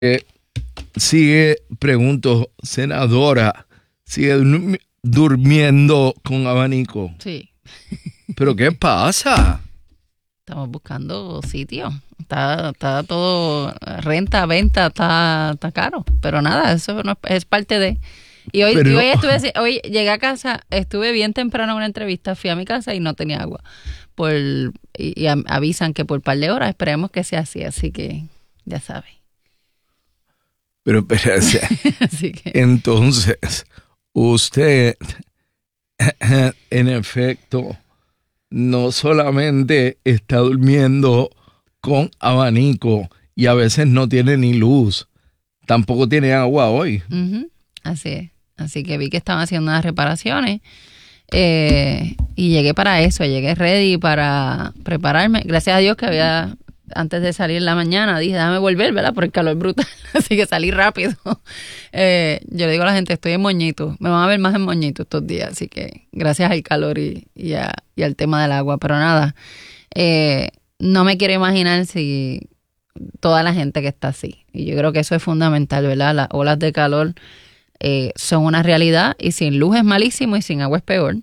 Eh, pregunto, senadora, sigue durmiendo con abanico. Sí. ¿Pero qué pasa? Estamos buscando sitio. Está todo, renta, venta, está caro. Pero nada, eso no es parte de... Y hoy llegué a casa, estuve bien temprano en una entrevista, fui a mi casa y no tenía agua. Y avisan que por un par de horas, esperemos que sea así que ya sabes. Pero espérate, Así que... entonces, usted, en efecto, no solamente está durmiendo con abanico y a veces no tiene ni luz, tampoco tiene agua hoy. Uh-huh. Así es. Así que vi que estaban haciendo unas reparaciones y llegué para eso, llegué ready para prepararme. Gracias a Dios que había, antes de salir en la mañana, dije, déjame volver, ¿verdad? Por el calor brutal, así que salí rápido. Yo le digo a la gente, estoy en moñito, me van a ver más en moñito estos días, así que gracias al calor y al tema del agua. Pero nada, no me quiero imaginar si toda la gente que está así. Y yo creo que eso es fundamental, ¿verdad? Las olas de calor son una realidad y sin luz es malísimo y sin agua es peor.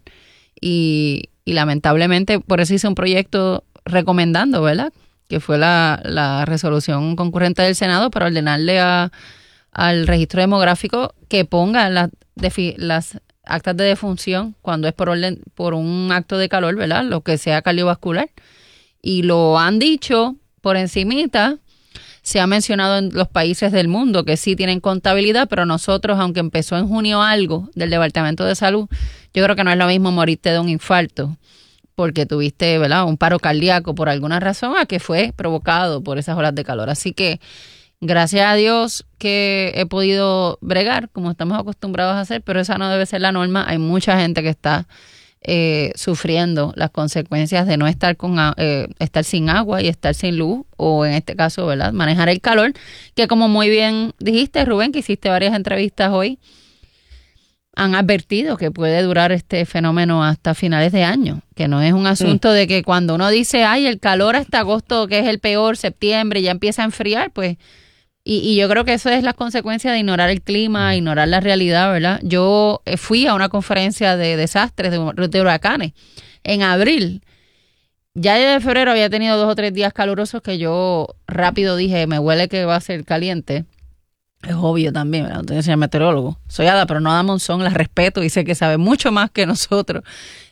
Y lamentablemente por eso hice un proyecto recomendando, ¿verdad? Que fue la resolución concurrente del Senado para ordenarle al registro demográfico que ponga las actas de defunción cuando es por un acto de calor, ¿verdad? Lo que sea cardiovascular. Y lo han dicho por encimita. Se ha mencionado en los países del mundo que sí tienen contabilidad, pero nosotros, aunque empezó en junio algo del Departamento de Salud, yo creo que no es lo mismo morirte de un infarto porque tuviste, ¿verdad?, un paro cardíaco por alguna razón a que fue provocado por esas olas de calor. Así que gracias a Dios que he podido bregar como estamos acostumbrados a hacer, pero esa no debe ser la norma. Hay mucha gente que está sufriendo las consecuencias de no estar estar sin agua y estar sin luz, o en este caso, ¿verdad?, manejar el calor, que como muy bien dijiste, Rubén, que hiciste varias entrevistas hoy, han advertido que puede durar este fenómeno hasta finales de año, que no es un asunto de que cuando uno dice, ay, el calor hasta agosto, que es el peor, septiembre, ya empieza a enfriar, pues. Y yo creo que eso es la consecuencia de ignorar el clima, ignorar la realidad, ¿verdad? Yo fui a una conferencia de desastres, de huracanes, en abril. Ya de febrero había tenido 2 o 3 días calurosos que yo rápido dije, me huele que va a ser caliente. Es obvio también, ¿verdad? No soy meteorólogo. Soy Ada, pero no Ada Monzón, la respeto y sé que sabe mucho más que nosotros.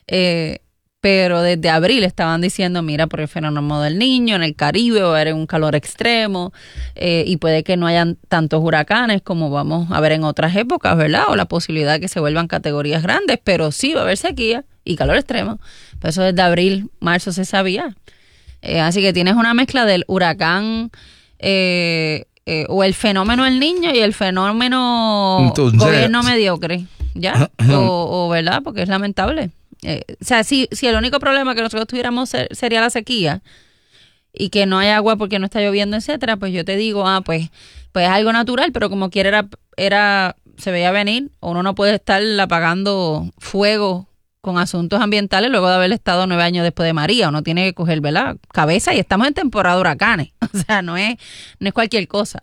Pero desde abril estaban diciendo, mira, por el fenómeno del Niño, en el Caribe va a haber un calor extremo y puede que no hayan tantos huracanes como vamos a ver en otras épocas, ¿verdad? O la posibilidad de que se vuelvan categorías grandes, pero sí va a haber sequía y calor extremo. Por eso desde abril, marzo se sabía. Así que tienes una mezcla del huracán o el fenómeno del Niño y el fenómeno entonces, gobierno mediocre, ¿ya? o ¿verdad? Porque es lamentable. O sea, si el único problema que nosotros tuviéramos sería la sequía y que no hay agua porque no está lloviendo, etcétera, pues yo te digo, pues es algo natural, pero como quiera se veía venir. Uno no puede estar apagando fuego con asuntos ambientales luego de haber estado 9 años después de María. Uno tiene que coger, ¿verdad?, cabeza, y estamos en temporada de huracanes. O sea, no es cualquier cosa.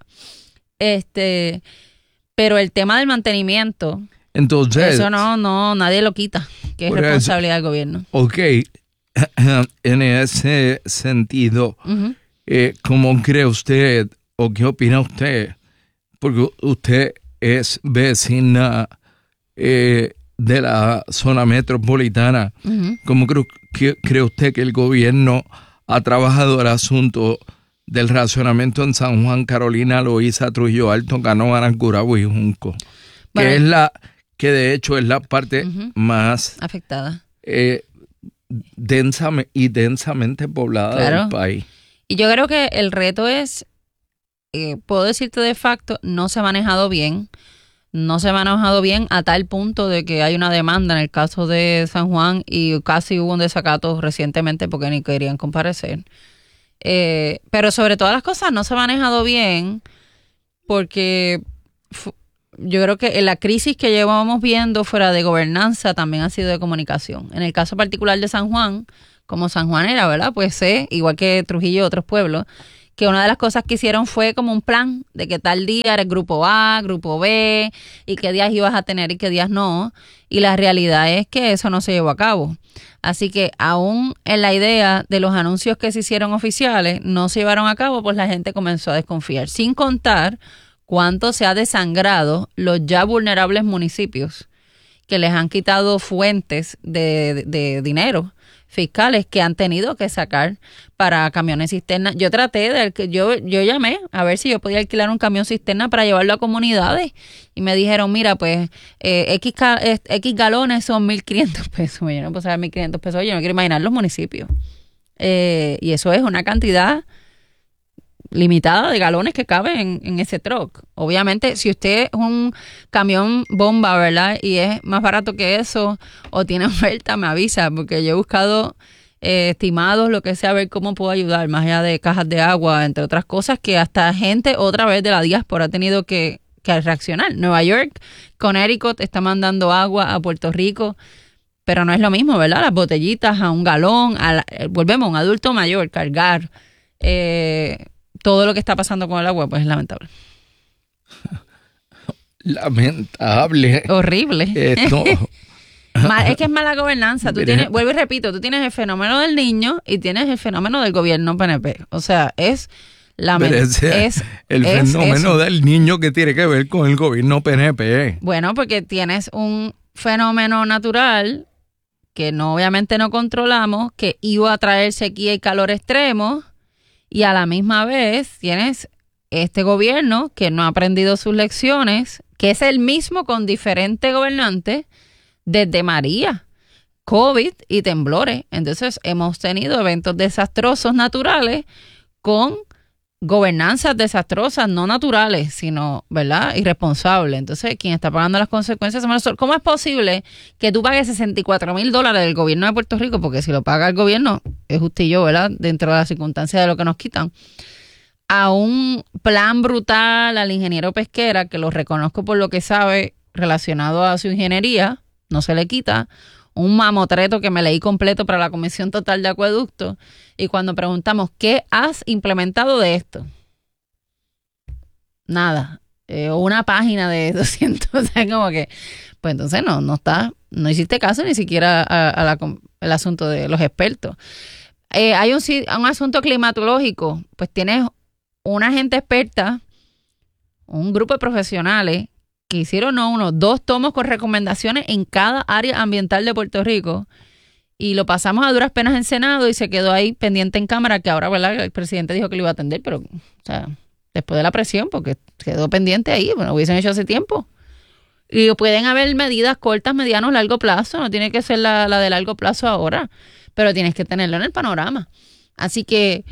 Pero el tema del mantenimiento, entonces, eso no, nadie lo quita, que es responsabilidad del gobierno. Ok, en ese sentido, uh-huh. ¿Cómo cree usted o qué opina usted? Porque usted es vecina de la zona metropolitana. Uh-huh. ¿Cómo cree usted que el gobierno ha trabajado el asunto del racionamiento en San Juan, Carolina, Loíza, Trujillo Alto, Canóvanas, Gurabo y Junco? Bueno, que de hecho es la parte uh-huh. más afectada, densamente poblada, claro, del país. Y yo creo que el reto es, puedo decirte de facto, no se ha manejado bien a tal punto de que hay una demanda en el caso de San Juan y casi hubo un desacato recientemente porque ni querían comparecer. Pero sobre todas las cosas no se ha manejado bien porque yo creo que la crisis que llevamos viendo fuera de gobernanza también ha sido de comunicación. En el caso particular de San Juan, como sanjuanera, ¿verdad? Pues sé, igual que Trujillo y otros pueblos, que una de las cosas que hicieron fue como un plan de que tal día era el grupo A, grupo B, y qué días ibas a tener y qué días no. Y la realidad es que eso no se llevó a cabo. Así que aún en la idea de los anuncios que se hicieron oficiales no se llevaron a cabo, pues la gente comenzó a desconfiar. Sin contar cuánto se ha desangrado los ya vulnerables municipios que les han quitado fuentes de dinero fiscales que han tenido que sacar para camiones cisterna. Yo yo llamé a ver si yo podía alquilar un camión cisterna para llevarlo a comunidades y me dijeron, mira, pues X galones son 1.500 pesos. Yo no puedo saber 1.500 pesos, yo no quiero imaginar los municipios. Y eso es una cantidad limitada de galones que caben en ese truck. Obviamente, si usted es un camión bomba, ¿verdad? Y es más barato que eso o tiene oferta, me avisa, porque yo he buscado estimados, lo que sea, a ver cómo puedo ayudar, más allá de cajas de agua, entre otras cosas, que hasta gente otra vez de la diáspora ha tenido que reaccionar. Nueva York, Connecticut está mandando agua a Puerto Rico, pero no es lo mismo, ¿verdad? Las botellitas a un galón, volvemos a un adulto mayor, cargar todo lo que está pasando con el agua, pues es lamentable. Lamentable. Horrible. Esto. Es que es mala gobernanza. Vuelvo y repito, tú tienes el fenómeno del niño y tienes el fenómeno del gobierno PNP. O sea, es lamentable. El fenómeno del niño que tiene que ver con el gobierno PNP. Bueno, porque tienes un fenómeno natural que obviamente no controlamos, que iba a traer sequía y calor extremo. Y a la misma vez tienes este gobierno que no ha aprendido sus lecciones, que es el mismo con diferente gobernante desde María, COVID y temblores. Entonces hemos tenido eventos desastrosos naturales con gobernanzas desastrosas, no naturales, sino, ¿verdad?, irresponsables. Entonces, quien está pagando las consecuencias somos nosotros. ¿Cómo es posible que tú pagues $64,000 del gobierno de Puerto Rico? Porque si lo paga el gobierno, es justillo, ¿verdad?, dentro de las circunstancias de lo que nos quitan, a un plan brutal al ingeniero Pesquera, que lo reconozco por lo que sabe relacionado a su ingeniería, no se le quita, un mamotreto que me leí completo para la Comisión Total de Acueducto, y cuando preguntamos, ¿qué has implementado de esto? Nada. O una página de 200, o sea, como que, pues entonces no hiciste caso ni siquiera al asunto de los expertos. Hay un asunto climatológico, pues tienes una gente experta, un grupo de profesionales que hicieron dos tomos con recomendaciones en cada área ambiental de Puerto Rico, y lo pasamos a duras penas en Senado y se quedó ahí pendiente en Cámara, que ahora, ¿verdad?, el presidente dijo que lo iba a atender, pero, o sea, después de la presión, porque quedó pendiente ahí, bueno, lo hubiesen hecho hace tiempo. Y pueden haber medidas cortas, medianos, largo plazo, no tiene que ser la de largo plazo ahora, pero tienes que tenerlo en el panorama. Así que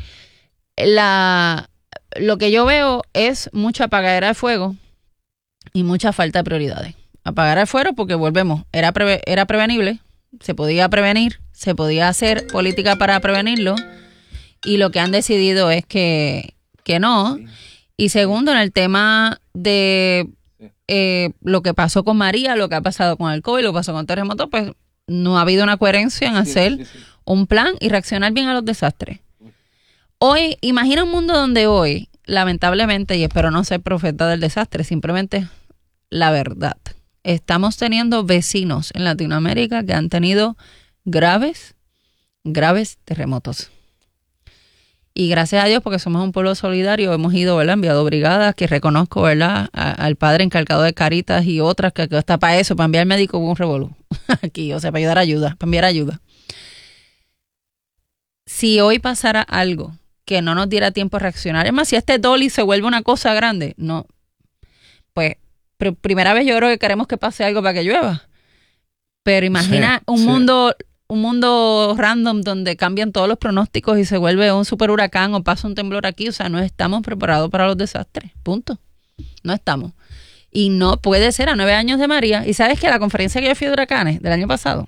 lo que yo veo es mucha apagadera de fuego y mucha falta de prioridades. Apagar el fuego porque volvemos, era prevenible, se podía prevenir, se podía hacer política para prevenirlo, y lo que han decidido es que no. Y segundo, en el tema de lo que pasó con María, lo que ha pasado con el COVID, lo que pasó con el terremoto, pues no ha habido una coherencia en hacer un plan y reaccionar bien a los desastres. Hoy, imagina un mundo donde hoy, lamentablemente, y espero no ser profeta del desastre, simplemente la verdad, estamos teniendo vecinos en Latinoamérica que han tenido graves terremotos. Y gracias a Dios, porque somos un pueblo solidario, hemos ido, ¿verdad?, enviado brigadas, que reconozco, ¿verdad?, al padre encargado de Caritas y otras, que está para eso, para enviar médicos con un revolú aquí, o sea, para enviar ayuda. Si hoy pasara algo que no nos diera tiempo a reaccionar, es más, si este dolly se vuelve una cosa grande, no, pues, primera vez yo creo que queremos que pase algo para que llueva. Pero imagina un mundo random donde cambian todos los pronósticos y se vuelve un super huracán o pasa un temblor aquí. O sea, no estamos preparados para los desastres. Punto. No estamos. Y no puede ser a 9 años de María. Y sabes que la conferencia que yo fui de huracanes del año pasado,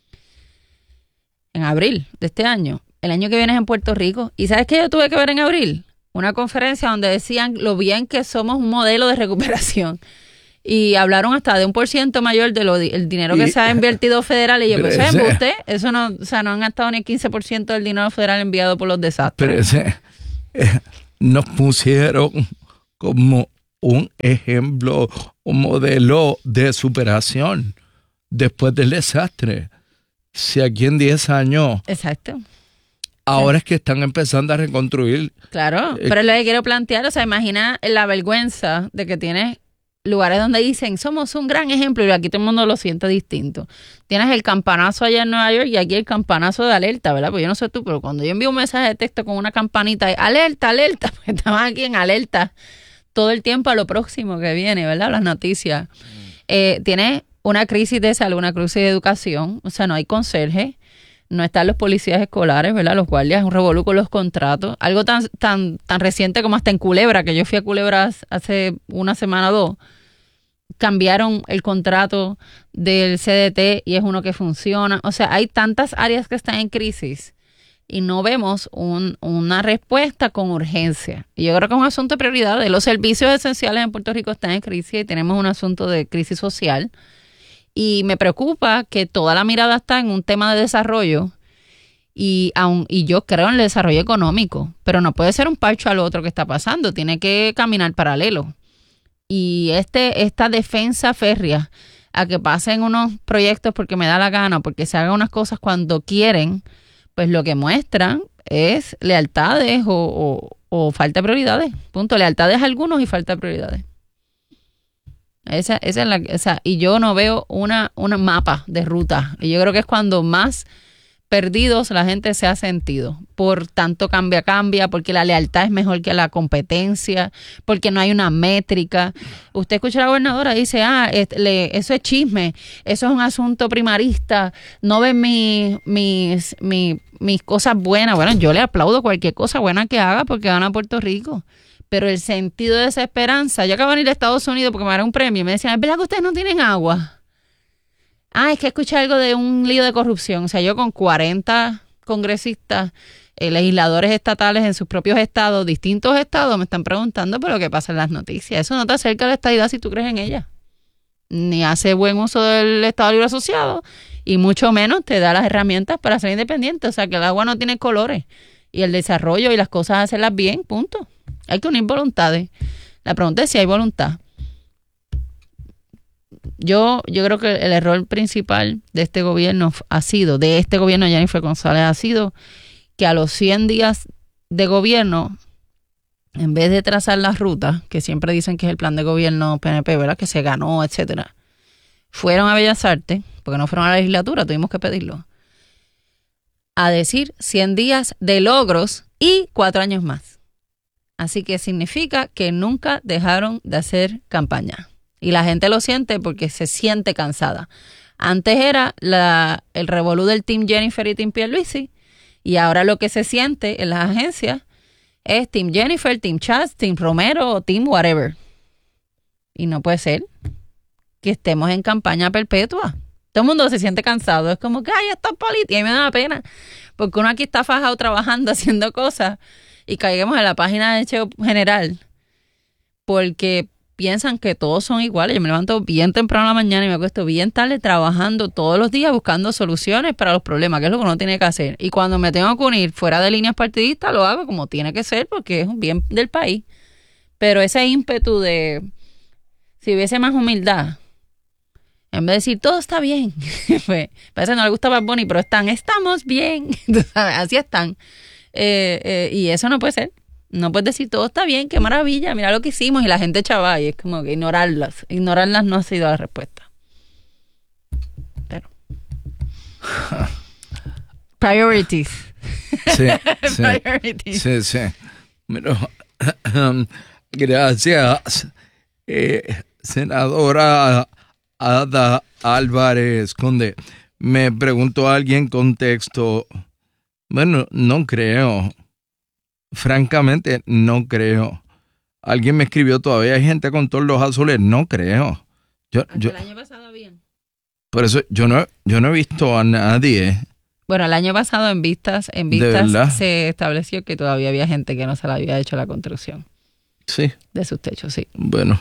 en abril de este año, el año que viene es en Puerto Rico. ¿Y sabes qué yo tuve que ver en abril? Una conferencia donde decían lo bien que somos un modelo de recuperación. Y hablaron hasta de 1% mayor de el dinero que se ha invertido federal. Y yo, pues, ¿saben usted? Eso no, o sea, no han gastado ni el 15% del dinero federal enviado por los desastres. Pero nos pusieron como un ejemplo, un modelo de superación después del desastre. Si aquí en 10 años... Exacto. Ahora es que están empezando a reconstruir. Claro, pero es lo que quiero plantear. O sea, imagina la vergüenza de que tienes lugares donde dicen, somos un gran ejemplo, y aquí todo el mundo lo siente distinto. Tienes el campanazo allá en Nueva York y aquí el campanazo de alerta, ¿verdad? Pues yo no sé tú, pero cuando yo envío un mensaje de texto con una campanita, alerta, alerta, pues estamos aquí en alerta todo el tiempo a lo próximo que viene, ¿verdad? Las noticias. Tienes una crisis de salud, una crisis de educación, o sea, no hay conserje. No están los policías escolares, ¿verdad? Los guardias, un revolú con los contratos. Algo tan reciente como hasta en Culebra, que yo fui a Culebra hace una semana o dos, cambiaron el contrato del CDT y es uno que funciona. O sea, hay tantas áreas que están en crisis y no vemos una respuesta con urgencia. Y yo creo que es un asunto de prioridades. Los servicios esenciales en Puerto Rico están en crisis y tenemos un asunto de crisis social. Y me preocupa que toda la mirada está en un tema de desarrollo y yo creo en el desarrollo económico, pero no puede ser un parcho al otro que está pasando, tiene que caminar paralelo. Y esta defensa férrea a que pasen unos proyectos porque me da la gana, porque se hagan unas cosas cuando quieren, pues lo que muestran es lealtades o falta de prioridades. Punto. Lealtades a algunos y falta de prioridades. Esa es y yo no veo una mapa de ruta. Y yo creo que es cuando más perdidos la gente se ha sentido. Por tanto cambia, porque la lealtad es mejor que la competencia, porque no hay una métrica. Usted escucha a la gobernadora y dice, eso es chisme, eso es un asunto primarista, no ven mis cosas buenas. Bueno, yo le aplaudo cualquier cosa buena que haga porque gana Puerto Rico. Pero el sentido de desesperanza, yo acabo de venir a Estados Unidos porque me dieron un premio y me decían, ¿es verdad que ustedes no tienen agua? Es que escuché algo de un lío de corrupción. O sea, yo con 40 congresistas, legisladores estatales en sus propios estados, distintos estados, me están preguntando por lo que pasa en las noticias. Eso no te acerca a la estadidad si tú crees en ella. Ni hace buen uso del Estado Libre Asociado y mucho menos te da las herramientas para ser independiente. O sea, que el agua no tiene colores y el desarrollo y las cosas hacerlas bien, punto. Hay que unir voluntades. La pregunta es si hay voluntad. Yo creo que el error principal de este gobierno de Jennifer González, ha sido que a los 100 días de gobierno, en vez de trazar las rutas, que siempre dicen que es el plan de gobierno PNP, ¿verdad? Que se ganó, etcétera, fueron a Bellas Artes, porque no fueron a la legislatura, tuvimos que pedirlo, a decir 100 días de logros y 4 años más. Así que significa que nunca dejaron de hacer campaña. Y la gente lo siente porque se siente cansada. Antes era el revolú del Team Jennifer y Team Pierluisi. Y ahora lo que se siente en las agencias es Team Jennifer, Team Chas, Team Romero o Team whatever. Y no puede ser que estemos en campaña perpetua. Todo el mundo se siente cansado. Es como que, esto es política. Y a mí me da pena. Porque uno aquí está fajado trabajando, haciendo cosas. Y caigamos en la página de Cheo General porque piensan que todos son iguales. Yo me levanto bien temprano en la mañana y me acuesto bien tarde trabajando todos los días buscando soluciones para los problemas, que es lo que uno tiene que hacer. Y cuando me tengo que unir fuera de líneas partidistas, lo hago como tiene que ser porque es un bien del país. Pero ese ímpetu de, si hubiese más humildad, en vez de decir, todo está bien, pues, parece que no le gusta Bad Bunny, pero estamos bien, así están. Y eso no puede ser. No puedes decir todo está bien, qué maravilla, mira lo que hicimos y la gente chaval, y es como que ignorarlas no ha sido la respuesta. Pero priorities. Sí, Priorities. sí. Pero, gracias, senadora Ada Álvarez Conde. Me preguntó alguien con texto. Bueno, no creo. Francamente, no creo. Alguien me escribió, todavía hay gente con todos los azules. No creo. El año pasado bien. Por eso yo no he visto a nadie. Bueno, el año pasado en vistas se estableció que todavía había gente que no se le había hecho la construcción. Sí. De sus techos, sí. Bueno,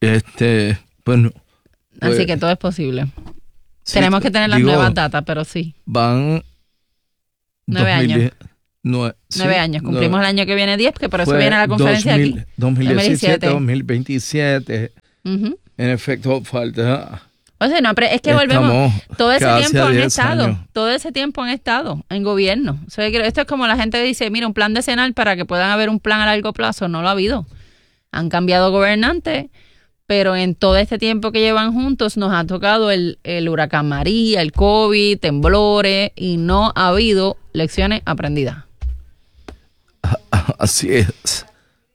así que todo es posible. Sí, tenemos que tener las nuevas datas, pero sí. Van 9 años. 9 años. Cumplimos el año que viene 10, que por eso viene la conferencia 2017, 2027. En efecto, falta... O sea, no, pero es que volvemos. Todo ese tiempo han estado en gobierno. O sea, esto es como la gente dice, mira, un plan decenal para que puedan haber un plan a largo plazo. No lo ha habido. Han cambiado gobernantes, pero en todo este tiempo que llevan juntos nos ha tocado el huracán María, el COVID, temblores, y no ha habido lecciones aprendidas. Así es.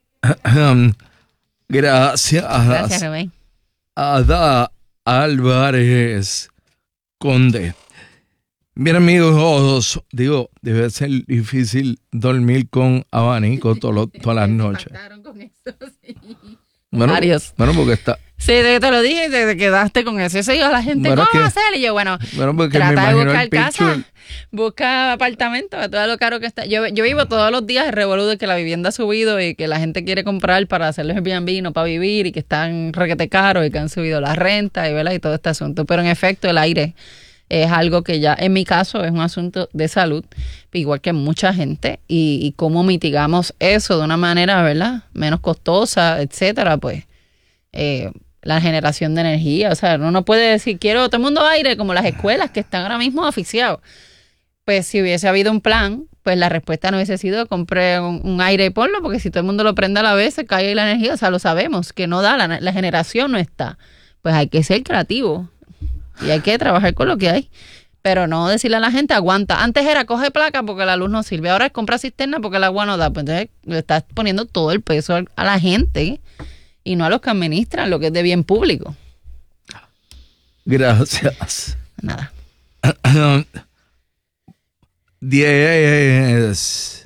Gracias. Gracias, Rubén. Ada Álvarez Conde. Bien, amigos, digo, debe ser difícil dormir con abanico todas las noches. Con eso, sí. Bueno, varios. Bueno, porque está... Sí, te lo dije y te quedaste con eso. Eso dijo la gente, bueno, ¿cómo hacer? Y yo, porque trata de buscar casa, busca apartamento, a todo lo caro que está. Yo vivo todos los días el revolú de que la vivienda ha subido y que la gente quiere comprar para hacerles Airbnb, no para vivir, y que están requete caros y que han subido la renta y todo este asunto. Pero en efecto, el aire es algo que ya, en mi caso, es un asunto de salud, igual que mucha gente, y cómo mitigamos eso de una manera, ¿verdad?, menos costosa, etcétera, pues, la generación de energía. O sea, uno no puede decir, quiero todo el mundo aire, como las escuelas que están ahora mismo asfixiados. Pues si hubiese habido un plan, pues la respuesta no hubiese sido, compré un aire y ponlo, porque si todo el mundo lo prende a la vez, se cae la energía. O sea, lo sabemos, que no da, la generación no está. Pues hay que ser creativo y hay que trabajar con lo que hay. Pero no decirle a la gente, aguanta. Antes era, coge placa porque la luz no sirve. Ahora es compra cisterna porque el agua no da. Pues entonces le estás poniendo todo el peso a la gente y no a los que administran lo que es de bien público. Gracias. Nada. 10,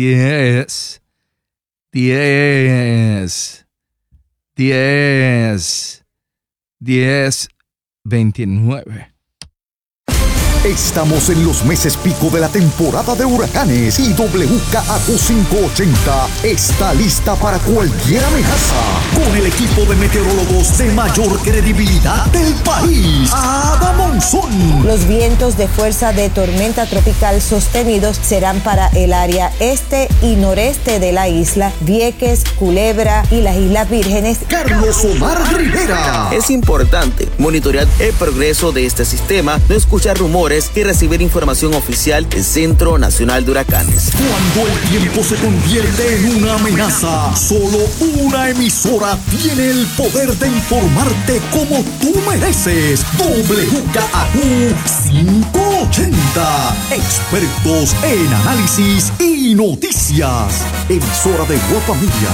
29. Estamos en los meses pico de la temporada de huracanes y WKAQ 580 está lista para cualquier amenaza. Con el equipo de meteorólogos de mayor credibilidad del país, Ada Monzón. Los vientos de fuerza de tormenta tropical sostenidos serán para el área este y noreste de la isla, Vieques, Culebra y las Islas Vírgenes. Carlos Omar Rivera. Es importante monitorear el progreso de este sistema, no escuchar rumores y recibir información oficial del Centro Nacional de Huracanes. Cuando el tiempo se convierte en una amenaza, solo una emisora tiene el poder de informarte como tú mereces. WKAQ 580. Expertos en análisis y noticias. Emisora de Guapa Media.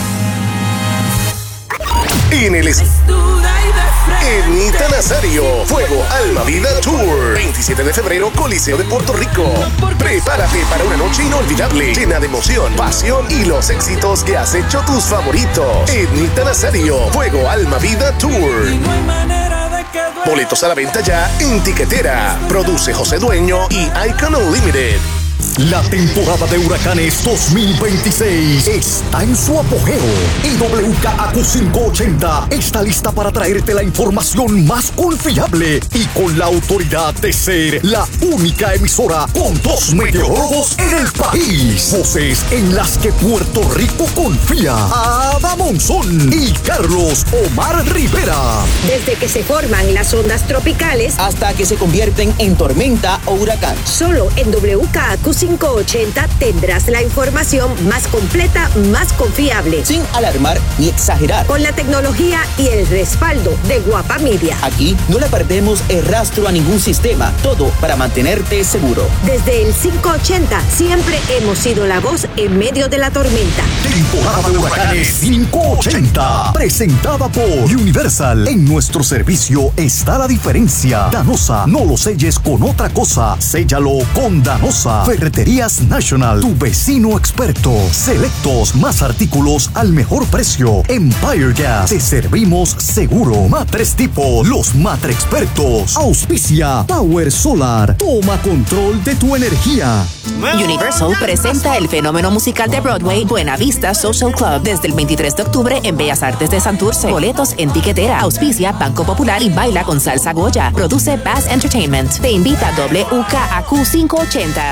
En el Ednita Nazario, Fuego Alma Vida Tour, 27 de febrero, Coliseo de Puerto Rico. Prepárate para una noche inolvidable, llena de emoción, pasión y los éxitos que has hecho tus favoritos. Ednita Nazario, Fuego Alma Vida Tour. Boletos a la venta ya en Tiquetera. Produce José Dueño y Icon Unlimited. La temporada de huracanes 2026 está en su apogeo y WKAQ 580 está lista para traerte la información más confiable y con la autoridad de ser la única emisora con 2 meteorólogos en el país. Voces en las que Puerto Rico confía. Ada Monzón y Carlos Omar Rivera. Desde que se forman las ondas tropicales hasta que se convierten en tormenta o huracán. Solo en WKAQ 580 tendrás la información más completa, más confiable. Sin alarmar ni exagerar. Con la tecnología y el respaldo de Guapa Media. Aquí no le perdemos el rastro a ningún sistema. Todo para mantenerte seguro. Desde el 580 siempre hemos sido la voz en medio de la tormenta. Temporada de huracanes 580. Presentada por Universal. En nuestro servicio está la diferencia. Danosa, no lo selles con otra cosa. Séllalo con Danosa. Ferreterías National, tu vecino experto. Selectos, más artículos al mejor precio. Empire Gas, te servimos seguro. Matres Tipo, los Matre Expertos. Auspicia Power Solar. Toma control de tu energía. Universal presenta el fenómeno musical de Broadway Buena Vista Social Club desde el 23 de octubre en Bellas Artes de Santurce. Boletos en Tiquetera. Auspicia Banco Popular y baila con Salsa Goya. Produce Bass Entertainment. Te invita WKAQ 580.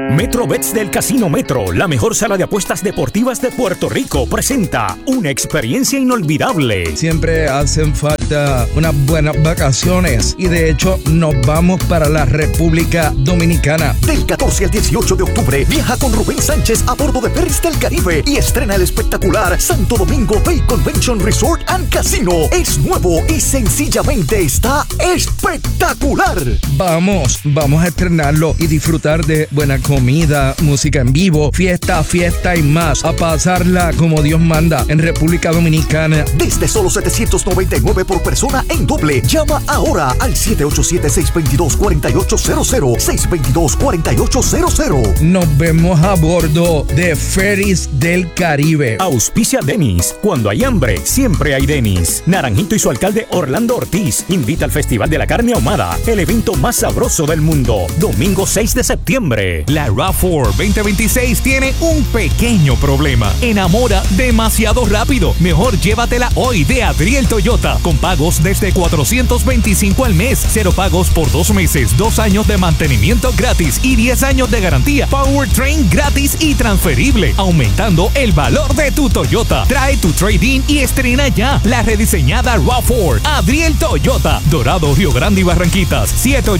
MetroBets del Casino Metro, la mejor sala de apuestas deportivas de Puerto Rico, presenta una experiencia inolvidable. Siempre hacen falta unas buenas vacaciones y de hecho nos vamos para la República Dominicana. Del 14 al 18 de octubre, viaja con Rubén Sánchez a bordo de Ferries del Caribe y estrena el espectacular Santo Domingo Bay Convention Resort and Casino. Es nuevo y sencillamente está espectacular. Vamos a estrenarlo y disfrutar de buena comida, música en vivo, fiesta y más. A pasarla como Dios manda en República Dominicana. Desde solo $799 por persona en doble. Llama ahora al 787-622-4800. 622-4800. Nos vemos a bordo de Ferries del Caribe. Auspicia Denis. Cuando hay hambre, siempre hay Denis. Naranjito y su alcalde Orlando Ortiz invita al Festival de la Carne Ahumada, el evento más sabroso del mundo. Domingo 6 de septiembre. La RAV4 2026 tiene un pequeño problema. Enamora demasiado rápido. Mejor llévatela hoy de Adriel Toyota. Con pagos desde $425 al mes. 0 pagos por 2 meses. 2 años de mantenimiento gratis y 10 años de garantía. Powertrain gratis y transferible. Aumentando el valor de tu Toyota. Trae tu trade-in y estrena ya la rediseñada RAV4. Adriel Toyota. Dorado, Río Grande y Barranquitas.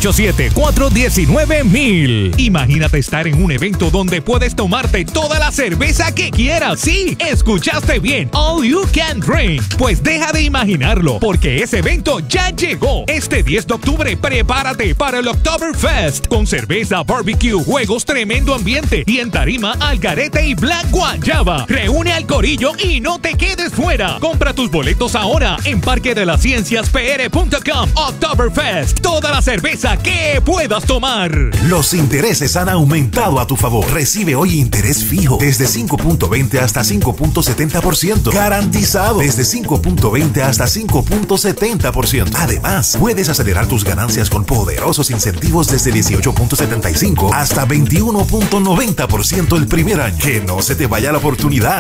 787-419-1000. Imagínate estar en un evento donde puedes tomarte toda la cerveza que quieras. Sí, escuchaste bien. All you can drink. Pues deja de imaginarlo, porque ese evento ya llegó. Este 10 de octubre, prepárate para el Oktoberfest. Con cerveza, barbecue, juegos, tremendo ambiente. Y en tarima, Algarete y Black Guayaba. Reúne al corillo y no te quedes fuera. Compra tus boletos ahora en parquedelascienciaspr.com. Oktoberfest. Toda la cerveza que puedas tomar. Los intereses han aumentado a tu favor. Recibe hoy interés fijo desde 5.20 hasta 5.70%. Garantizado desde 5.20 hasta 5.70%. Además, puedes acelerar tus ganancias con poderosos incentivos desde 18.75 hasta 21.90% el primer año. Que no se te vaya la oportunidad.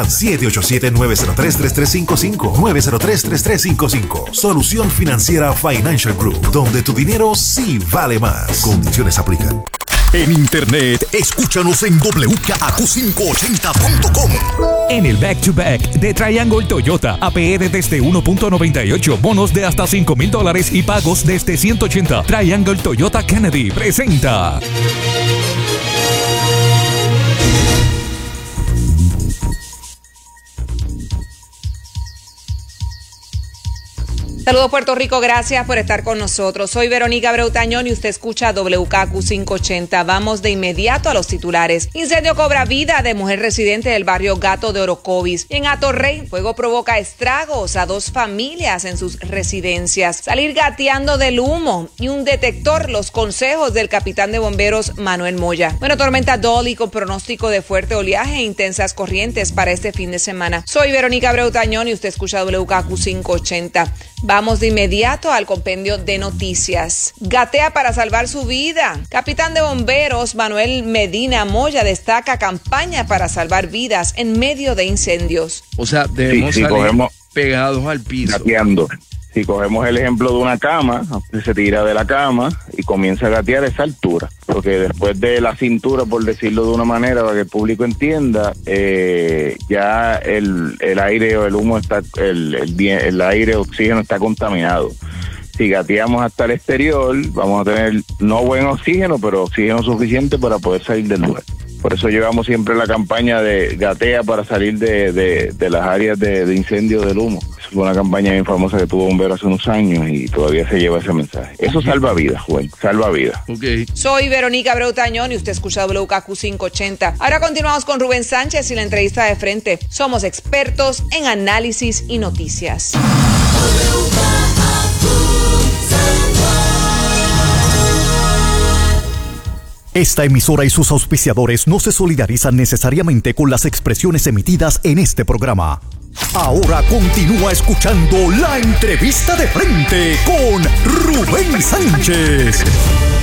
787-903-3355. 903-3355. Solución Financiera Financial Group, donde tu dinero sí vale más. Condiciones aplican. En internet, escúchanos en WKAQ580.com. En el Back to Back de Triangle Toyota, APR desde 1.98, bonos de hasta $5,000 y pagos desde 180. Triangle Toyota Kennedy presenta. Saludos Puerto Rico, gracias por estar con nosotros. Soy Verónica Abreu Tañón y usted escucha WKAQ 580. Vamos de inmediato a los titulares. Incendio cobra vida de mujer residente del barrio Gato de Orocovis. En Atorrey, fuego provoca estragos a 2 familias en sus residencias. Salir gateando del humo y un detector, los consejos del capitán de bomberos Manuel Moya. Bueno, tormenta Dolly con pronóstico de fuerte oleaje e intensas corrientes para este fin de semana. Soy Verónica Abreu Tañón y usted escucha WKAQ 580. Vamos de inmediato al compendio de noticias. Gatea para salvar su vida. Capitán de bomberos Manuel Medina Moya destaca campaña para salvar vidas en medio de incendios. O sea, debemos salir pegados al piso. Gateando. Si cogemos el ejemplo de una cama, se tira de la cama y comienza a gatear a esa altura. Porque después de la cintura, por decirlo de una manera, para que el público entienda, ya el aire o el humo está, el aire, oxígeno está contaminado. Si gateamos hasta el exterior, vamos a tener no buen oxígeno, pero oxígeno suficiente para poder salir del lugar. Por eso llevamos siempre la campaña de gatea para salir de las áreas de incendio del humo. Es una campaña bien famosa que tuvo Bomberos hace unos años y todavía se lleva ese mensaje. Eso salva vidas, Juan, salva vidas. Okay. Soy Verónica Abreu Tañón y usted escucha WKAQ 580. Ahora continuamos con Rubén Sánchez y la entrevista de frente. Somos expertos en análisis y noticias. Esta emisora y sus auspiciadores no se solidarizan necesariamente con las expresiones emitidas en este programa. Ahora continúa escuchando la entrevista de frente con Rubén Sánchez.